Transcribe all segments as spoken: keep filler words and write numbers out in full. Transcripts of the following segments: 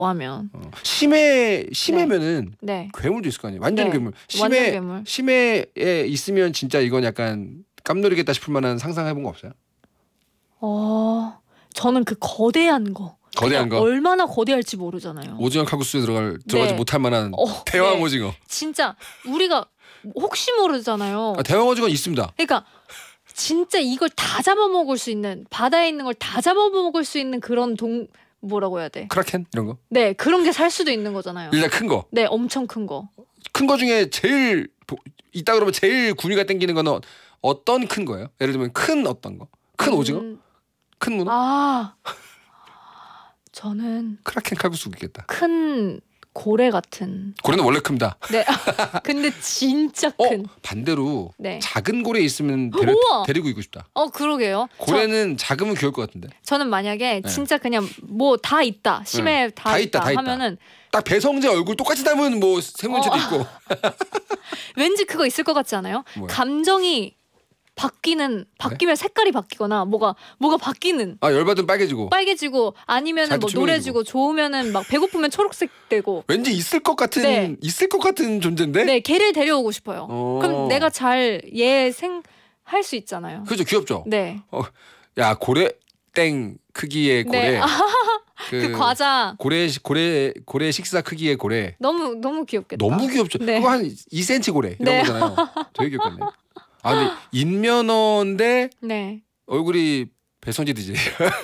하면 어. 심해 심해면은 네. 괴물도 있을 거 아니에요. 완전 네. 괴물. 심해 완전 괴물. 심해에 있으면 진짜 이건 약간 깜놀이겠다 싶을 만한 상상해본 거 없어요? 어, 저는 그 거대한 거. 거대한 거. 얼마나 거대할지 모르잖아요. 오징어 칼국수에 들어갈 들어가지 네. 못할 만한 어, 대왕 네. 오징어. 진짜 우리가 혹시 모르잖아요. 아, 대왕 오징어 있습니다. 그러니까 진짜 이걸 다 잡아먹을 수 있는, 바다에 있는 걸 다 잡아먹을 수 있는 그런 동 뭐라고 해야 돼? 크라켄 이런 거. 네, 그런 게 살 수도 있는 거잖아요. 일단 큰 거. 네, 엄청 큰 거. 큰 거 중에 제일 있다 그러면 제일 구미가 땡기는 거는 어떤 큰 거예요? 예를 들면 큰 어떤 거? 큰 오징어? 음, 큰 문어? 아, 저는 크라켄 칼국수 있겠다. 큰 고래 같은. 고래는 원래 큽니다. 네, 근데 진짜 어 큰. 반대로 네. 작은 고래 있으면 데려, 우와! 데리고 있고 싶다. 어, 그러게요. 고래는 작으면 귀여울 것 같은데. 저, 저는 만약에 네. 진짜 그냥 뭐 다 있다, 심해 네. 다, 다 있다, 있다, 다 있다. 하면은 딱 배성재 얼굴 똑같이 닮은 뭐 생물체도 어. 있고. 왠지 그거 있을 것 같지 않아요? 뭐야? 감정이 바뀌는 바뀌면 색깔이 바뀌거나 뭐가 뭐가 바뀌는 아 열받으면 빨개지고. 빨개지고 아니면은 자기 뭐 투명해지고. 노래지고 좋으면은 막 배고프면 초록색 되고. 왠지 있을 것 같은 네. 있을 것 같은 존재인데. 네, 걔를 데려오고 싶어요. 어. 그럼 내가 잘 예생할 수 있잖아요. 그죠 귀엽죠. 네. 어, 야 고래 땡 크기의 고래. 네. 아, 그, 그 과자 고래 고래 고래 식사 크기의 고래. 너무 너무 귀엽겠다. 너무 귀엽죠. 네. 그거 한 이 센티미터 고래 이런 네. 거잖아요. 되게 귀엽겠네. 아 근데 인면허인데 네. 얼굴이 배성재 디제이.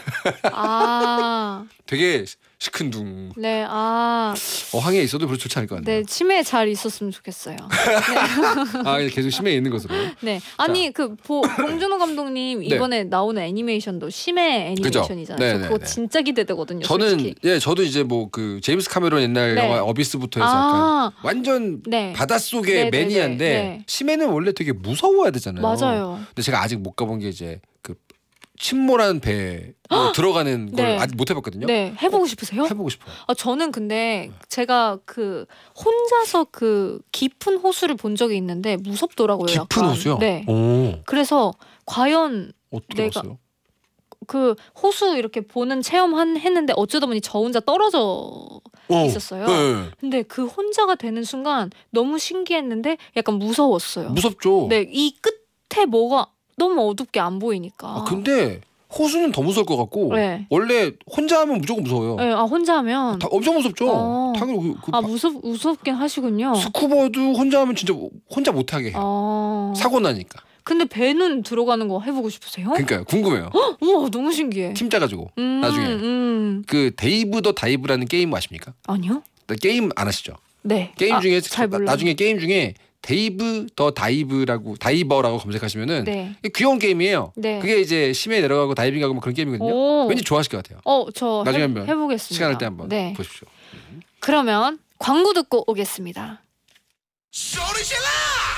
아. 되게 시큰둥. 네. 아. 어항에 있어도 별로 좋지 않을 것 같네요. 네, 치매 잘 있었으면 좋겠어요. 아 계속 심해에 있는 것으로. 네, 아니 그 보, 봉준호 감독님 네. 이번에 나오는 애니메이션도 심해 애니메이션이잖아요. 네, 저 네, 그거 네. 진짜 기대되거든요. 저는 솔직히. 예 저도 이제 뭐 그 제임스 카메론 옛날 네. 영화 어비스부터 해서 아. 약간 완전 네. 바닷속의 네, 네, 매니아인데 네, 네. 심해는 원래 되게 무서워야 되잖아요. 맞아요. 근데 제가 아직 못 가본 게 이제 그 침몰한 배에 들어가는 걸 네. 아직 못 해봤거든요. 네, 해보고 싶으세요? 해보고 싶어요. 아, 저는 근데 제가 그 혼자서 그 깊은 호수를 본 적이 있는데 무섭더라고요. 깊은 약간. 호수요? 네. 오, 그래서 과연 어떻게 내가- 봤어요? 그 호수 이렇게 보는 체험 한 했는데 어쩌다 보니 저 혼자 떨어져 어, 있었어요. 네. 근데 그 혼자가 되는 순간 너무 신기했는데 약간 무서웠어요. 무섭죠. 네, 이 끝에 뭐가 너무 어둡게 안 보이니까. 아, 근데 호수는 더 무서울 것 같고 네. 원래 혼자 하면 무조건 무서워요. 네, 아 혼자 하면 다 엄청 무섭죠. 어. 당연히 그, 그 아 바- 무섭 무섭긴 하시군요. 스쿠버도 혼자 하면 진짜 혼자 못하게 해요. 어. 사고 나니까. 근데 배는 들어가는 거 해보고 싶으세요? 그러니까요. 궁금해요. 우와 너무 신기해. 팀 짜가지고 음, 나중에 음. 그 데이브 더 다이브라는 게임 아십니까? 아니요? 게임 안 하시죠? 네. 게임 아, 중에 잘 몰라요. 나중에 게임 중에 데이브 더 다이브라고 다이버라고 검색하시면은 네. 귀여운 게임이에요. 네. 그게 이제 심해 내려가고 다이빙하고 뭐 그런 게임이거든요. 오. 왠지 좋아하실 것 같아요. 어, 저 나중에 해, 한번 해보겠습니다. 시간 날 때 한번 네. 보십시오. 그러면 광고 듣고 오겠습니다. 소리 질러!